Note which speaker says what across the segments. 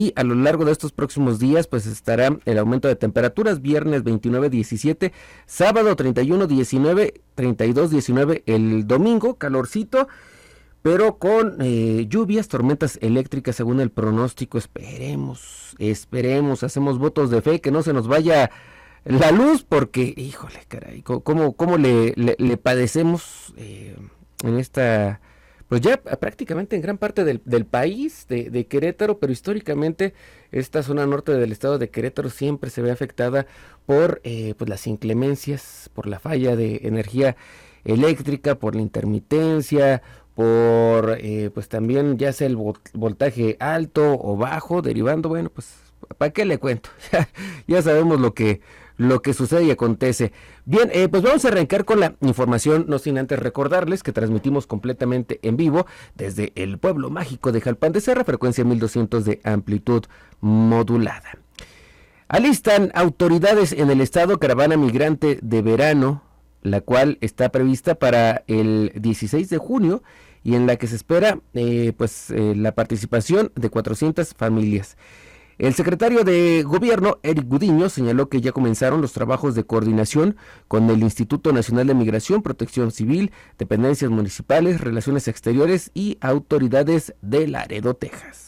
Speaker 1: Y a lo largo de estos próximos días, pues estará el aumento de temperaturas, viernes 29, 17, sábado 31, 19, 32, 19, el domingo, calorcito, pero con lluvias, tormentas eléctricas según el pronóstico. Esperemos, hacemos votos de fe que no se nos vaya la luz, porque, híjole, caray, ¿cómo le padecemos en esta... Pues ya prácticamente en gran parte del país, de Querétaro, pero históricamente esta zona norte del estado de Querétaro siempre se ve afectada por pues las inclemencias, por la falla de energía eléctrica, por la intermitencia, por pues también ya sea el voltaje alto o bajo, derivando, bueno, pues ¿para qué le cuento? Ya sabemos lo que sucede y acontece. Bien, pues vamos a arrancar con la información, no sin antes recordarles que transmitimos completamente en vivo desde el pueblo mágico de Jalpan de Serra, frecuencia 1200 de amplitud modulada. Alistan autoridades en el estado caravana migrante de verano, la cual está prevista para el 16 de junio y en la que se espera la participación de 400 familias. El secretario de Gobierno, Eric Gudiño, señaló que ya comenzaron los trabajos de coordinación con el Instituto Nacional de Migración, Protección Civil, dependencias municipales, relaciones exteriores y autoridades de Laredo, Texas.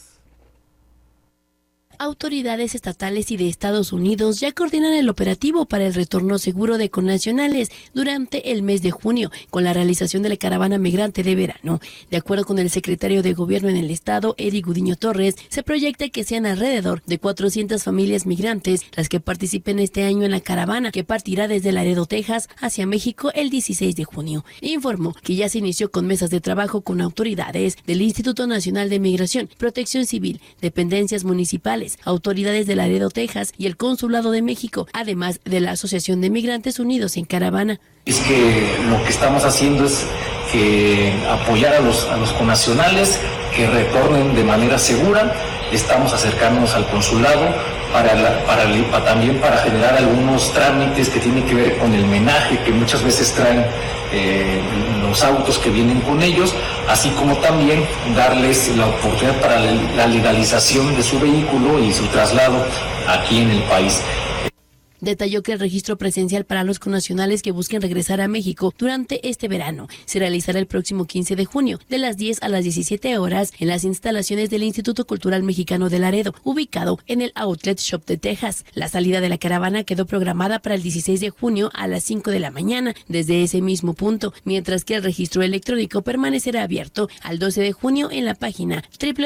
Speaker 2: Autoridades estatales y de Estados Unidos ya coordinan el operativo para el retorno seguro de connacionales durante el mes de junio, con la realización de la caravana migrante de verano. De acuerdo con el secretario de Gobierno en el estado, Eric Gudiño Torres, se proyecta que sean alrededor de 400 familias migrantes las que participen este año en la caravana, que partirá desde Laredo, Texas, hacia México el 16 de junio. Informó que ya se inició con mesas de trabajo con autoridades del Instituto Nacional de Migración, Protección Civil, dependencias municipales, autoridades de Laredo, Texas y el Consulado de México, además de la Asociación de Migrantes Unidos en Caravana.
Speaker 3: Es que lo que estamos haciendo es que apoyar a los connacionales que retornen de manera segura. Estamos acercándonos al consulado también para generar algunos trámites que tienen que ver con el menaje que muchas veces traen los autos que vienen con ellos, así como también darles la oportunidad para la legalización de su vehículo y su traslado aquí en el país.
Speaker 2: Detalló que el registro presencial para los connacionales que busquen regresar a México durante este verano se realizará el próximo 15 de junio, de las 10 a las 17 horas, en las instalaciones del Instituto Cultural Mexicano de Laredo, ubicado en el Outlet Shop de Texas. La salida de la caravana quedó programada para el 16 de junio a las 5 de la mañana, desde ese mismo punto, mientras que el registro electrónico permanecerá abierto al 12 de junio en la página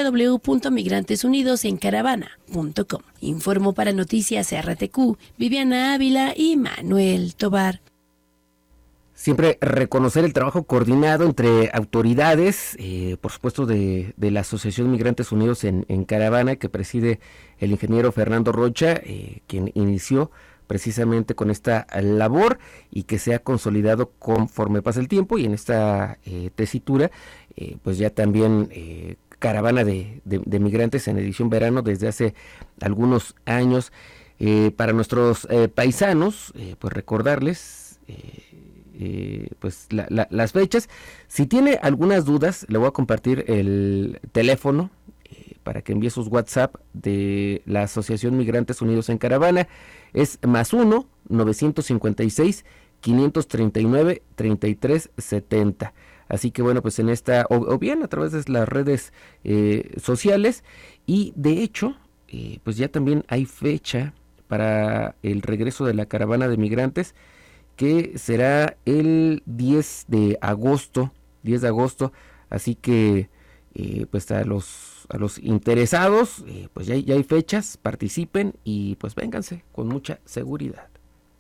Speaker 2: www.migrantesunidosencaravana.com. Informó para Noticias RTQ, Viviana Ávila y Manuel Tobar.
Speaker 1: Siempre reconocer el trabajo coordinado entre autoridades, por supuesto de la Asociación Migrantes Unidos en Caravana, que preside el ingeniero Fernando Rocha, quien inició precisamente con esta labor y que se ha consolidado conforme pasa el tiempo, y en esta tesitura pues ya también caravana de migrantes en edición verano desde hace algunos años. Para nuestros paisanos, pues recordarles pues las fechas. Si tiene algunas dudas, le voy a compartir el teléfono para que envíe sus WhatsApp de la Asociación Migrantes Unidos en Caravana. Es +1 956 539 3370. Así que bueno, pues en esta, o bien a través de las redes sociales, y de hecho, pues ya también hay fecha para el regreso de la caravana de migrantes, que será el 10 de agosto, así que pues a los interesados, pues ya hay fechas, participen y pues vénganse con mucha seguridad.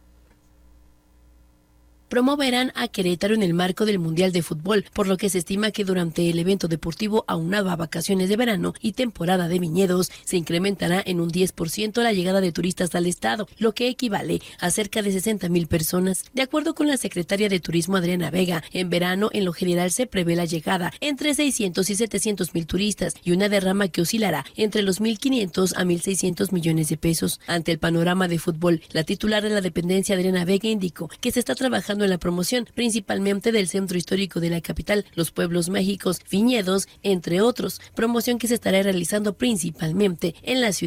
Speaker 2: Promoverán a Querétaro en el marco del Mundial de Fútbol, por lo que se estima que durante el evento deportivo aunado a vacaciones de verano y temporada de viñedos, se incrementará en un 10% la llegada de turistas al estado, lo que equivale a cerca de 60,000 personas. De acuerdo con la secretaria de Turismo Adriana Vega, en verano en lo general se prevé la llegada entre 600 y 700,000 turistas y una derrama que oscilará entre los 1,500 a 1,600 millones de pesos. Ante el panorama de fútbol, la titular de la dependencia Adriana Vega indicó que se está trabajando participando en la promoción, principalmente del centro histórico de la capital, los pueblos mágicos, viñedos, entre otros, promoción que se estará realizando principalmente en la ciudad